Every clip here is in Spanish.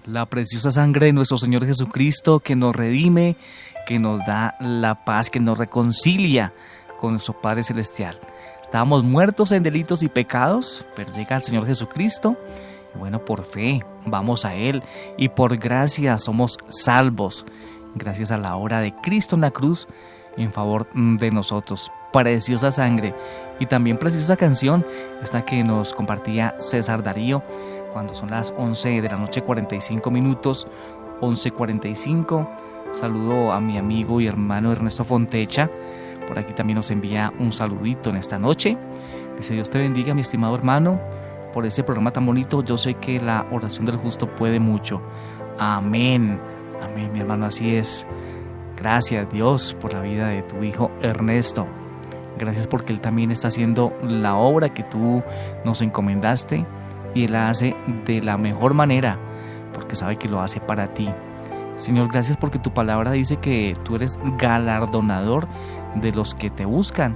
La preciosa sangre de nuestro Señor Jesucristo que nos redime, que nos da la paz, que nos reconcilia con nuestro Padre Celestial. Estábamos muertos en delitos y pecados, pero llega el Señor Jesucristo y bueno, por fe vamos a Él y por gracia somos salvos, gracias a la obra de Cristo en la cruz en favor de nosotros. Preciosa sangre y también preciosa canción, esta que nos compartía César Darío cuando son las 11 de la noche 45 minutos, 11:45. Saludo a mi amigo y hermano Ernesto Fontecha, por aquí también nos envía un saludito en esta noche. Dice: Dios te bendiga, mi estimado hermano, por este programa tan bonito. Yo sé que la oración del justo puede mucho. Amén, amén, mi hermano, así es. Gracias, Dios, por la vida de tu hijo Ernesto. Gracias porque Él también está haciendo la obra que tú nos encomendaste y Él la hace de la mejor manera porque sabe que lo hace para ti. Señor, gracias porque tu palabra dice que tú eres galardonador de los que te buscan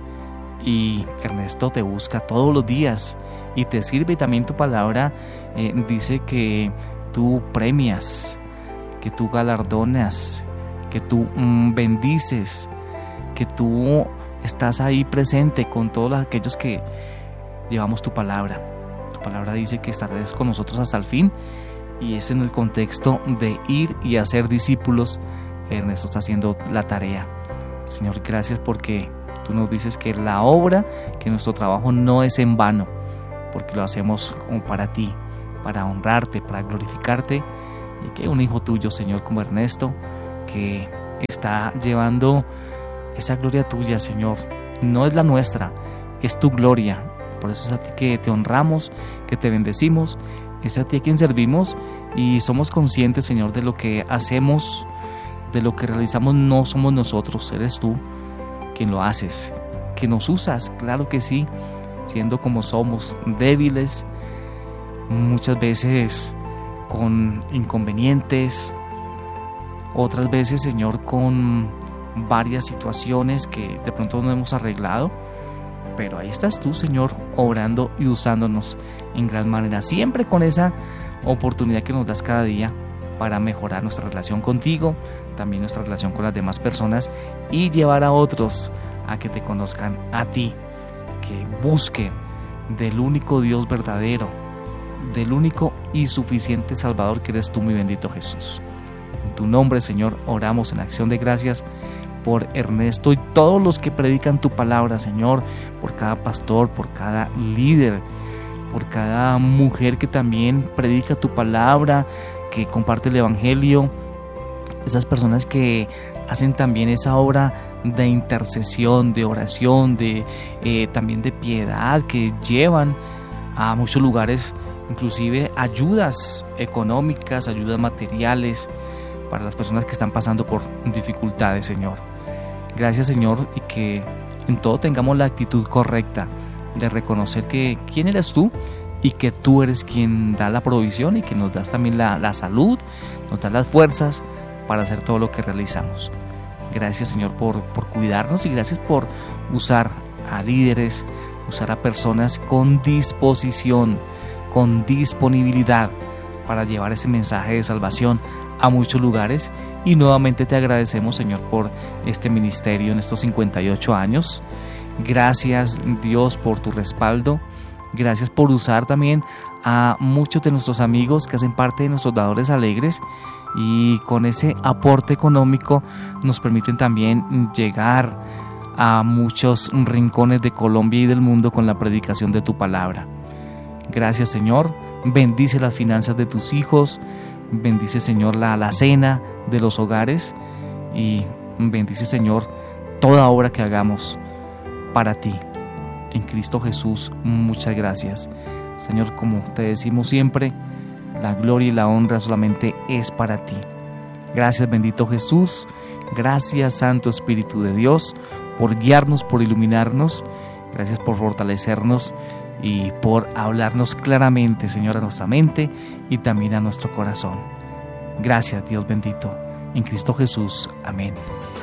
y Ernesto te busca todos los días y te sirve, y también tu palabra dice que tú premias, que tú galardonas, que tú bendices, que tú estás ahí presente con todos aquellos que llevamos tu palabra. Tu palabra dice que estarás con nosotros hasta el fin y es en el contexto de ir y hacer discípulos. Ernesto está haciendo la tarea. Señor, gracias porque tú nos dices que la obra, que nuestro trabajo no es en vano, porque lo hacemos como para ti, para honrarte, para glorificarte, y que un hijo tuyo, Señor, como Ernesto, que está llevando esa gloria tuya, Señor, no es la nuestra, es tu gloria. Por eso es a ti que te honramos, que te bendecimos, es a ti a quien servimos y somos conscientes, Señor, de lo que hacemos, de lo que realizamos. No somos nosotros, eres tú quien lo haces, que nos usas, claro que sí, siendo como somos, débiles, muchas veces con inconvenientes, otras veces, Señor, con varias situaciones que de pronto no hemos arreglado, pero ahí estás tú, Señor, obrando y usándonos en gran manera, siempre con esa oportunidad que nos das cada día para mejorar nuestra relación contigo, también nuestra relación con las demás personas y llevar a otros a que te conozcan a ti, que busquen del único Dios verdadero, del único y suficiente Salvador que eres tú, mi bendito Jesús. En tu nombre, Señor, oramos en acción de gracias por Ernesto y todos los que predican tu palabra, Señor, por cada pastor, por cada líder, por cada mujer que también predica tu palabra, que comparte el evangelio, esas personas que hacen también esa obra de intercesión, de oración, también de piedad, que llevan a muchos lugares inclusive ayudas económicas, ayudas materiales para las personas que están pasando por dificultades, Señor. Gracias, Señor, y que en todo tengamos la actitud correcta de reconocer que quién eres tú y que tú eres quien da la provisión y que nos das también la salud, nos das las fuerzas para hacer todo lo que realizamos. Gracias, Señor, por cuidarnos y gracias por usar a líderes, usar a personas con disposición, con disponibilidad para llevar ese mensaje de salvación a muchos lugares. Y nuevamente te agradecemos, Señor, por este ministerio en estos 58 años. Gracias, Dios, por tu respaldo. Gracias por usar también a muchos de nuestros amigos que hacen parte de nuestros dadores alegres y con ese aporte económico nos permiten también llegar a muchos rincones de Colombia y del mundo con la predicación de tu palabra. Gracias, Señor. Bendice las finanzas de tus hijos. Bendice, Señor, la cena de los hogares y bendice, Señor, toda obra que hagamos para ti. En Cristo Jesús, muchas gracias. Señor, como te decimos siempre, la gloria y la honra solamente es para ti. Gracias, bendito Jesús. Gracias, Santo Espíritu de Dios, por guiarnos, por iluminarnos. Gracias por fortalecernos y por hablarnos claramente, Señor, a nuestra mente y también a nuestro corazón. Gracias, Dios bendito. En Cristo Jesús. Amén.